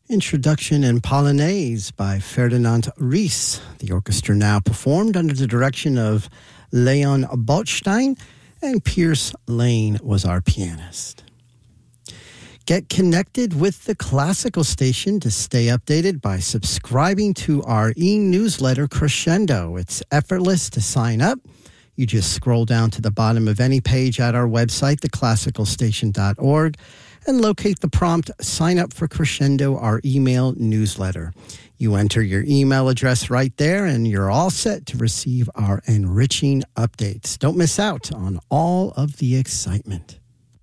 Introduction and Polonaise by Ferdinand Ries. The orchestra now performed under the direction of Leon Botstein, and Pierce Lane was our pianist. Get connected with the classical station to stay updated by subscribing to our e-newsletter Crescendo. It's effortless to sign up. You just scroll down to the bottom of any page at our website, theclassicalstation.org, and locate the prompt, Sign Up for Crescendo, our email newsletter. You enter your email address right there, and you're all set to receive our enriching updates. Don't miss out on all of the excitement.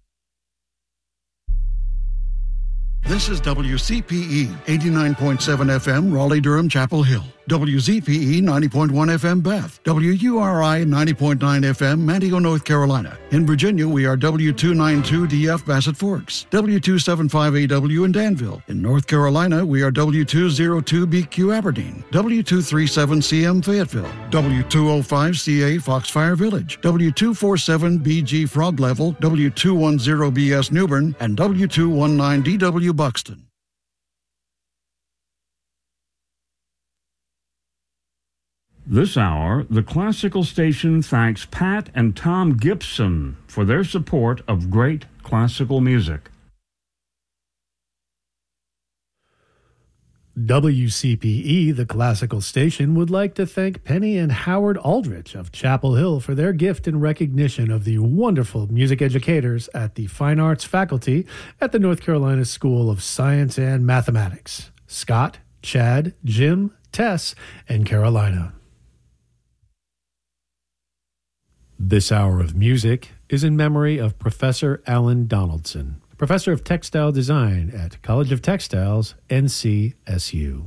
This is WCPE 89.7 FM, Raleigh-Durham, Chapel Hill. WZPE 90.1 FM, Beth. WURI 90.9 FM, Manteo, North Carolina. In Virginia, we are W292DF, Bassett Forks. W275AW in Danville. In North Carolina, we are W202BQ, Aberdeen. W237CM, Fayetteville. W205CA, Foxfire Village. W247BG, Frog Level. W210BS, Newbern. And W219DW, Buxton. This hour, the Classical Station thanks Pat and Tom Gibson for their support of great classical music. WCPE, the Classical Station, would like to thank Penny and Howard Aldrich of Chapel Hill for their gift in recognition of the wonderful music educators at the Fine Arts faculty at the North Carolina School of Science and Mathematics, Scott, Chad, Jim, Tess, and Carolina. This hour of music is in memory of Professor Alan Donaldson, Professor of Textile Design at College of Textiles, NCSU.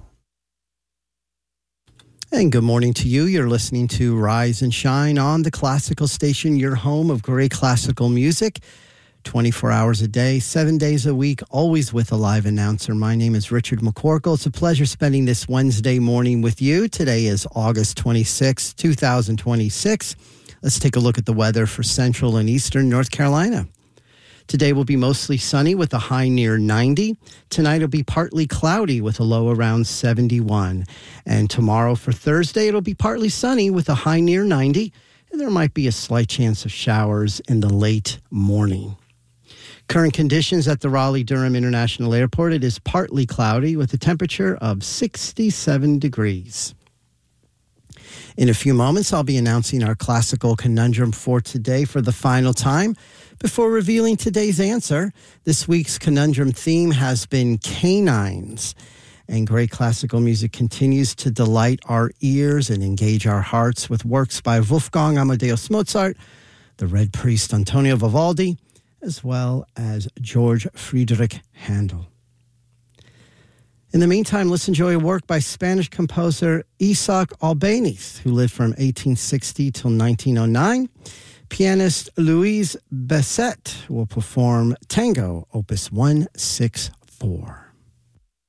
And good morning to you. You're listening to Rise and Shine on the Classical Station, your home of great classical music. 24 hours a day, 7 days a week, always with a live announcer. My name is Richard McCorkle. It's a pleasure spending this Wednesday morning with you. Today is August 26, 2026. Let's take a look at the weather for central and eastern North Carolina. Today will be mostly sunny with a high near 90. Tonight will be partly cloudy with a low around 71. And tomorrow for Thursday, it'll be partly sunny with a high near 90. And there might be a slight chance of showers in the late morning. Current conditions at the Raleigh-Durham International Airport, it is partly cloudy with a temperature of 67 degrees. In a few moments, I'll be announcing our classical conundrum for today for the final time. Before revealing today's answer, this week's conundrum theme has been canines. And great classical music continues to delight our ears and engage our hearts with works by Wolfgang Amadeus Mozart, the Red Priest Antonio Vivaldi, as well as George Friedrich Handel. In the meantime, let's enjoy a work by Spanish composer Isaac Albéniz, who lived from 1860 till 1909. Pianist Louise Besset will perform Tango, Opus 164.